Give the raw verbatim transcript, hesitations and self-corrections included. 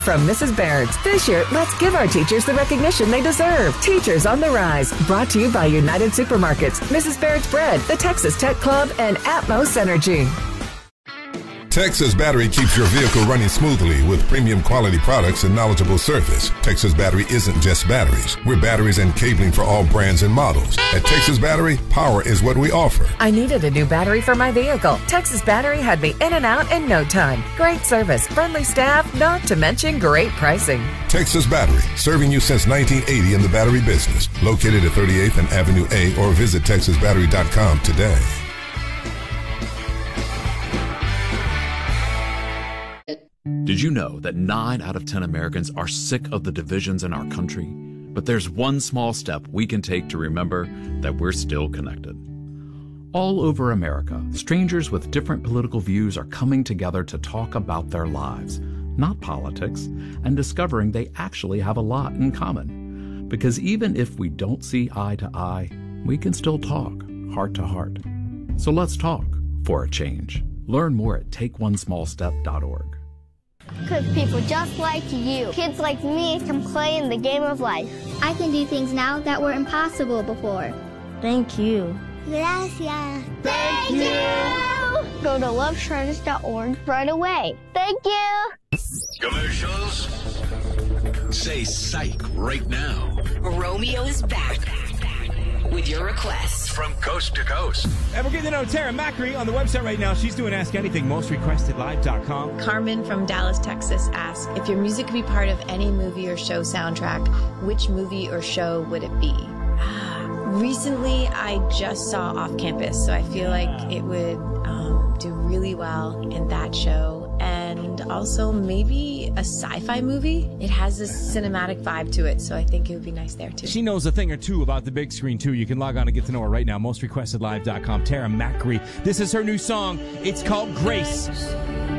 From Missus Baird's, this year, let's give our teachers the recognition they deserve. Teachers on the Rise, brought to you by United Supermarkets, Missus Baird's Bread, the Texas Tech Club, and Atmos Energy. Texas Battery keeps your vehicle running smoothly with premium quality products and knowledgeable service. Texas Battery isn't just batteries. We're batteries and cabling for all brands and models. At Texas Battery, power is what we offer. I needed a new battery for my vehicle. Texas Battery had me in and out in no time. Great service, friendly staff, not to mention great pricing. Texas Battery, serving you since nineteen eighty in the battery business. Located at thirty-eighth and Avenue A or visit texas battery dot com today. Did you know that nine out of ten Americans are sick of the divisions in our country? But there's one small step we can take to remember that we're still connected. All over America, strangers with different political views are coming together to talk about their lives, not politics, and discovering they actually have a lot in common. Because even if we don't see eye to eye, we can still talk heart to heart. So let's talk for a change. Learn more at take one small step dot org. Because people just like you, kids like me, can play in the game of life. I can do things now that were impossible before. Thank you. Gracias. Thank you. Go to love trends dot org right away. Thank you. Commercials? Say psych right now. Romeo is back with your requests from coast to coast. And we're getting to know Tara Macri on the website right now. She's doing Ask Anything, most requested live dot com. Carmen from Dallas, Texas asks, if your music could be part of any movie or show soundtrack, which movie or show would it be? Recently, I just saw Off Campus, so I feel like it would um, do really well in that show. And also maybe a sci-fi movie. It has this cinematic vibe to it, so I think it would be nice there, too. She knows a thing or two about the big screen, too. You can log on and get to know her right now, most requested live dot com. Tara Macri. This is her new song. It's called Grace.